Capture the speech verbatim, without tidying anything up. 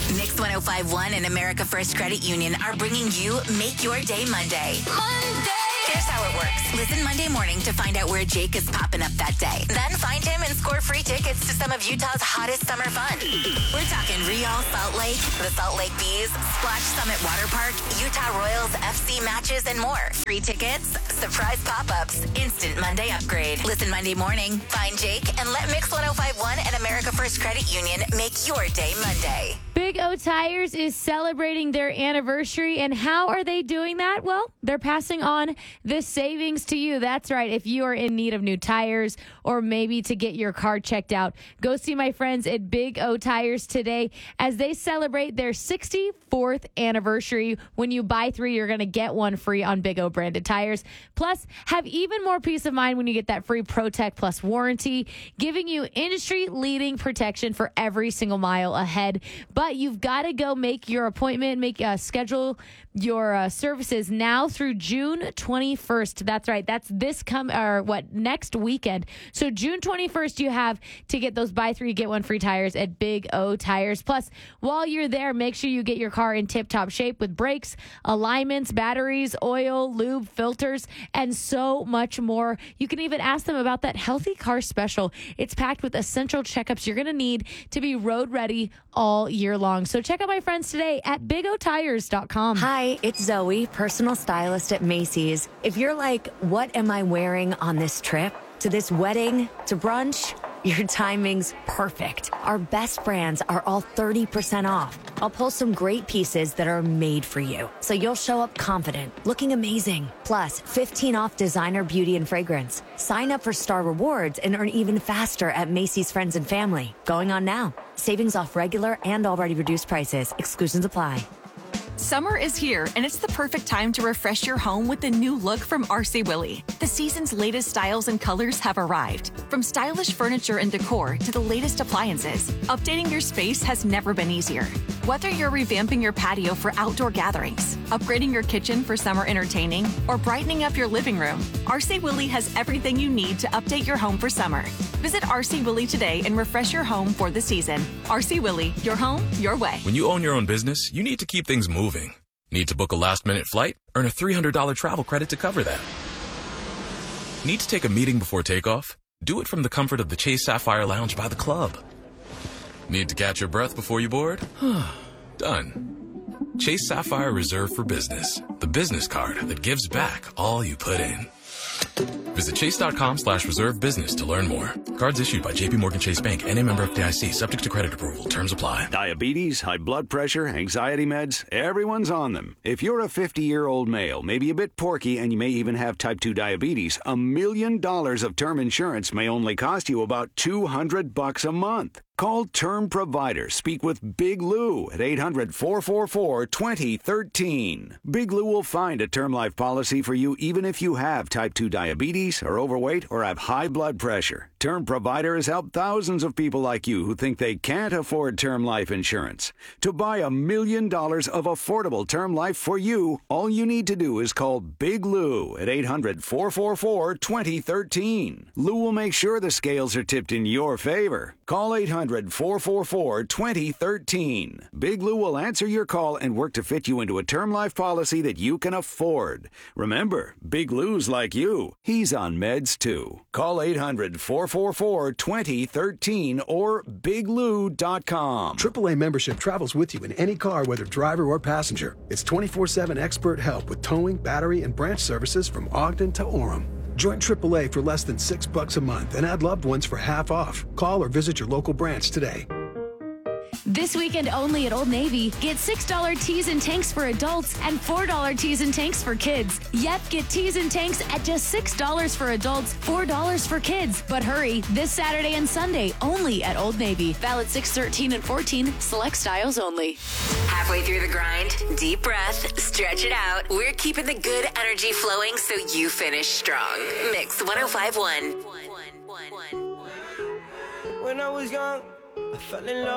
Mix one oh five point one and America First Credit Union are bringing you Make Your Day Monday. Monday! Here's how it works. Listen Monday morning to find out where Jake is popping up that day. Then find him and score free tickets to some of Utah's hottest summer fun. We're talking Real Salt Lake, the Salt Lake Bees, Splash Summit Water Park, Utah Royals F C matches, and more. Free tickets, surprise pop-ups, instant Monday upgrade. Listen Monday morning, find Jake, and let Mix one oh five point one and America First Credit Union make your day Monday. Big O Tires is celebrating their anniversary, and how are they doing that? Well, they're passing on the savings to you. That's right. If you are in need of new tires or maybe to get your car checked out, go see my friends at Big O Tires today as they celebrate their sixty-fourth anniversary. When you buy three, you're going to get one free on Big O branded tires. Plus, have even more peace of mind when you get that free ProTech Plus warranty, giving you industry-leading protection for every single mile ahead. But you've got to go make your appointment, make uh, schedule your uh, services now through June twenty-first. That's right. That's this come or what next weekend. So June twenty-first, you have to get those buy three get one free tires at Big O Tires. Plus, while you're there, make sure you get your car in tip-top shape with brakes, alignments, batteries, oil, lube, filters, and so much more. You can even ask them about that healthy car special. It's packed with essential checkups you're going to need to be road ready all year long. So check out my friends today at big o tires dot com. Hi, it's Zoe, personal stylist at Macy's. If you're like, what am I wearing on this trip? To this wedding? To brunch? Your timing's perfect. Our best brands are all thirty percent off. I'll pull some great pieces that are made for you, so you'll show up confident, looking amazing. Plus, fifteen off designer beauty and fragrance. Sign up for Star Rewards and earn even faster at Macy's Friends and Family. Going on now. Savings off regular and already reduced prices. Exclusions apply. Summer is here, and it's the perfect time to refresh your home with the new look from R C Willey. The season's latest styles and colors have arrived. From stylish furniture and decor to the latest appliances, updating your space has never been easier. Whether you're revamping your patio for outdoor gatherings, upgrading your kitchen for summer entertaining, or brightening up your living room, R C Willey has everything you need to update your home for summer. Visit R C Willey today and refresh your home for the season. R C Willey, your home, your way. When you own your own business, you need to keep things moving. Need to book a last-minute flight? Earn a three hundred dollars travel credit to cover that. Need to take a meeting before takeoff? Do it from the comfort of the Chase Sapphire Lounge by the club. Need to catch your breath before you board? Done. Chase Sapphire Reserve for Business, the business card that gives back all you put in. Visit chase.com slash reserve business to learn more. Cards issued by J P Morgan Chase Bank and a member of F D I C, subject to credit approval. Terms apply. Diabetes, high blood pressure, anxiety meds, everyone's on them. If you're a fifty-year-old male, maybe a bit porky, and you may even have type two diabetes, a million dollars of term insurance may only cost you about two hundred bucks a month. Call Term Provider. Speak with Big Lou at eight hundred, four four four, two zero one three. Big Lou will find a term life policy for you even if you have type two diabetes, are overweight, or have high blood pressure. Term Provider has helped thousands of people like you who think they can't afford term life insurance. To buy a million dollars of affordable term life for you, all you need to do is call Big Lou at eight hundred, four four four, two zero one three. Lou will make sure the scales are tipped in your favor. Call eight hundred, four four four, two zero one three. Big Lou will answer your call and work to fit you into a term life policy that you can afford. Remember, Big Lou's like you. He's on meds too. Call eight hundred, four four four, two zero one three or big lou dot com. triple A membership travels with you in any car, whether driver or passenger. It's twenty-four seven expert help with towing, battery, and branch services from Ogden to Orem. Join triple A for less than six bucks a month and add loved ones for half off. Call or visit your local branch today. This weekend only at Old Navy, get six dollars tees and tanks for adults and four dollars tees and tanks for kids. Yep, get tees and tanks at just six dollars for adults, four dollars for kids. But hurry, this Saturday and Sunday only at Old Navy. Valid six thirteen and fourteen, select styles only. Halfway through the grind, deep breath, stretch it out. We're keeping the good energy flowing so you finish strong. Mix one oh five point one. When I was young, I fell in love.